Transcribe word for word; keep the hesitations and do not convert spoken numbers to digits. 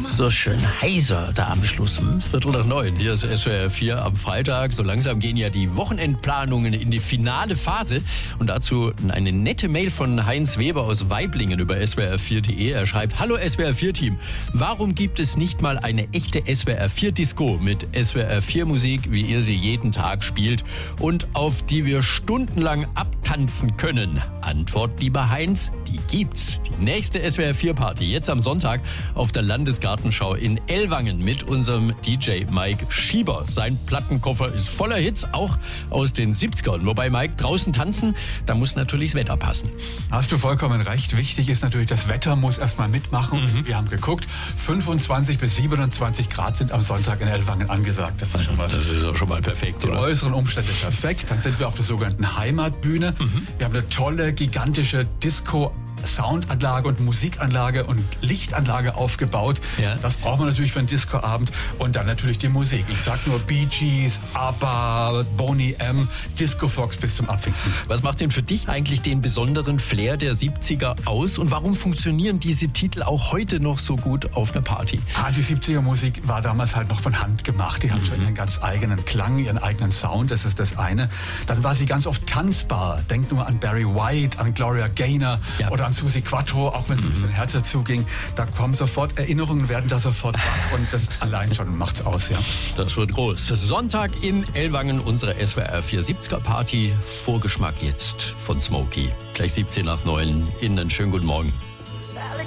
So schön heiser da am Schluss. Hm? Viertel nach neun. Hier ist S W R vier am Freitag. So langsam gehen ja die Wochenendplanungen in die finale Phase. Und dazu eine nette Mail von Heinz Weber aus Waiblingen über S W R vier punkt de. Er schreibt: Hallo S W R vier Team. Warum gibt es nicht mal eine echte S W R vier Disco mit S W R vier Musik, wie ihr sie jeden Tag spielt und auf die wir stundenlang abtanzen können? Antwort, lieber Heinz, die gibt's. Die nächste S W R vier Party jetzt am Sonntag auf der Landesgartenschau in Ellwangen mit unserem D J Mike Schieber. Sein Plattenkoffer ist voller Hits, auch aus den siebzigern. Wobei, Mike, draußen tanzen, da muss natürlich das Wetter passen. Hast du vollkommen recht. Wichtig ist natürlich, das Wetter muss erstmal mitmachen. Mhm. Wir haben geguckt, fünfundzwanzig bis siebenundzwanzig Grad sind am Sonntag in Ellwangen angesagt. Das ist schon mal, das ist auch schon mal perfekt, die oder? äußeren Umstände perfekt. Dann sind wir auf der sogenannten Heimatbühne. Mhm. Wir haben eine tolle, gigantische Disco Soundanlage und Musikanlage und Lichtanlage aufgebaut. Ja. Das braucht man natürlich für einen Discoabend. Und dann natürlich die Musik. Ich sag nur Bee Gees, ABBA, Boney M, Disco Fox bis zum Abwinken. Was macht denn für dich eigentlich den besonderen Flair der siebziger aus? Und warum funktionieren diese Titel auch heute noch so gut auf einer Party? Ah, die siebziger Musik war damals halt noch von Hand gemacht. Die haben mhm. schon ihren ganz eigenen Klang, ihren eigenen Sound. Das ist das eine. Dann war sie ganz oft tanzbar. Denk nur an Barry White, an Gloria Gaynor, ja, oder an Suzi Quatro, auch wenn es ein bisschen härter zuging. Da kommen sofort Erinnerungen, werden da sofort wach und das allein schon macht's aus, ja. Das wird groß. Sonntag in Ellwangen, unsere S W R vier siebziger Party. Vorgeschmack jetzt von Smokey. Gleich siebzehn nach neun. Ihnen einen schönen guten Morgen.